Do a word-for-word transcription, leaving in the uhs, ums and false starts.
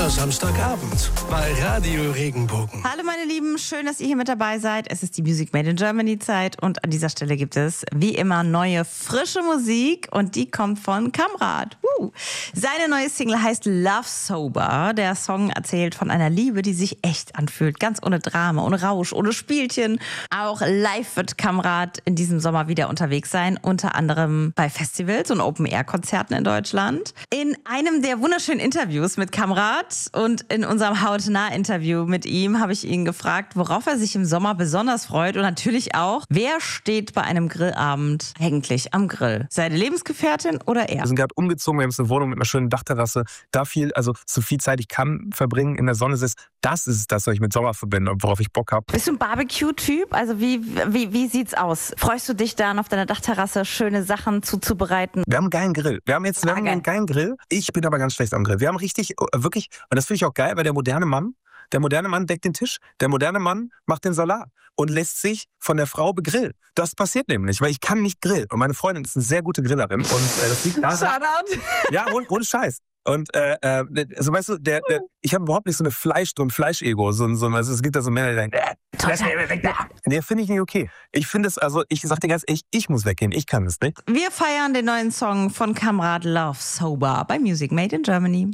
Jeder Samstagabend bei Radio Regenbogen. Hallo meine Lieben, schön, dass ihr hier mit dabei seid. Es ist die Music Made in Germany Zeit und an dieser Stelle gibt es wie immer neue, frische Musik und die kommt von Kamrat. Uh. Seine neue Single heißt Love Sober. Der Song erzählt von einer Liebe, die sich echt anfühlt, ganz ohne Drama, ohne Rausch, ohne Spielchen. Auch live wird Kamrat in diesem Sommer wieder unterwegs sein, unter anderem bei Festivals und Open-Air-Konzerten in Deutschland. In einem der wunderschönen Interviews mit Kamrat und in unserem Hautnah-Interview mit ihm habe ich ihn gefragt, worauf er sich im Sommer besonders freut und natürlich auch, wer steht bei einem Grillabend eigentlich am Grill? Seine Lebensgefährtin oder er? Wir sind gerade umgezogen, wir haben jetzt eine Wohnung mit einer schönen Dachterrasse. Da viel, also so viel Zeit ich kann verbringen in der Sonne ist, das ist das, was ich mit Sommer verbinde und worauf ich Bock habe. Bist du ein Barbecue-Typ? Also wie, wie, wie sieht's aus? Freust du dich dann auf deiner Dachterrasse schöne Sachen zuzubereiten? Wir haben einen geilen Grill. Wir haben jetzt wir Ah, haben geil. einen geilen Grill. Ich bin aber ganz schlecht am Grill. Wir haben richtig, wirklich, und das finde ich auch geil, weil der moderne Mann, der moderne Mann deckt den Tisch, der moderne Mann macht den Salat und lässt sich von der Frau begrillen. Das passiert nämlich, weil ich kann nicht grillen. Und meine Freundin ist eine sehr gute Grillerin. Und äh, das liegt daran. Shoutout! Ja, ohne, ohne Scheiß. Und äh, äh, also weißt du, der, der, ich habe überhaupt nicht so eine Fleisch, so ein Fleischego, so, so, also es gibt da so Männer, die denken, äh, nee, finde ich nicht okay. Ich finde es, also ich sag dir ganz ehrlich, ich muss weggehen, ich kann es nicht. Wir feiern den neuen Song von Kamrat Love Sober bei Music Made in Germany.